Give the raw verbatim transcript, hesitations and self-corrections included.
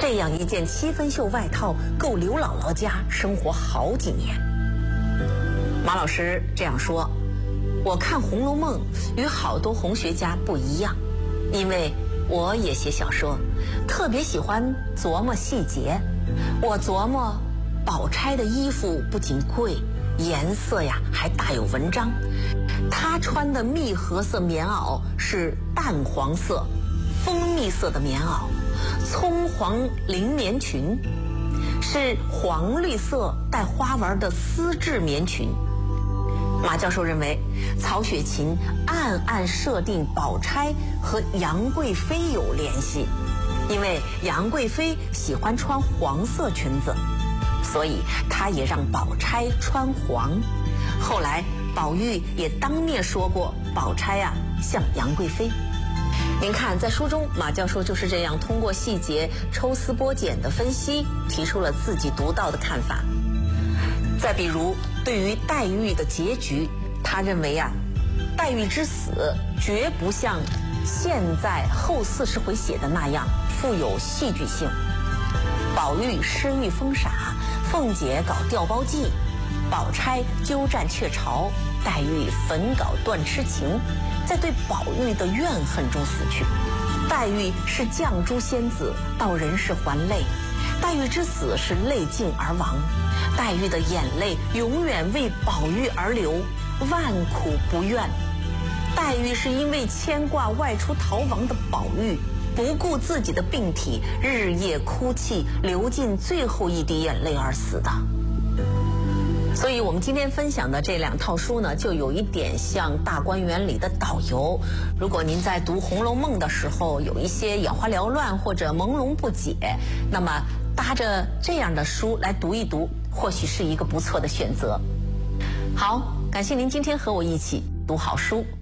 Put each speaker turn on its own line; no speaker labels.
这样一件七分袖外套够刘姥姥家生活好几年。马老师这样说：我看《红楼梦》与好多红学家不一样，因为我也写小说，特别喜欢琢磨细节。我琢磨，宝钗的衣服不仅贵，颜色呀还大有文章。她穿的蜜合色棉袄是淡黄色、蜂蜜色的棉袄，葱黄绫棉裙是黄绿色带花纹的丝质棉裙。马教授认为，曹雪芹暗暗设定宝钗和杨贵妃有联系，因为杨贵妃喜欢穿黄色裙子，所以他也让宝钗穿黄。后来宝玉也当面说过，宝钗啊像杨贵妃。您看，在书中马教授就是这样通过细节抽丝剥茧的分析，提出了自己独到的看法。再比如，对于黛玉的结局，他认为啊，黛玉之死绝不像现在后四十回写的那样富有戏剧性。宝玉失忆疯傻，凤姐搞调包计，宝钗鸠占鹊巢，黛玉焚稿断痴情，在对宝玉的怨恨中死去。黛玉是绛珠仙子，到人世还泪，黛玉之死是泪尽而亡。黛玉的眼泪永远为宝玉而流，万苦不怨。黛玉是因为牵挂外出逃亡的宝玉，不顾自己的病体，日夜哭泣，流尽最后一滴眼泪而死的。所以我们今天分享的这两套书呢，就有一点像大观园里的导游。如果您在读《红楼梦》的时候有一些眼花缭乱或者朦胧不解，那么搭着这样的书来读一读，或许是一个不错的选择。好，感谢您今天和我一起读好书。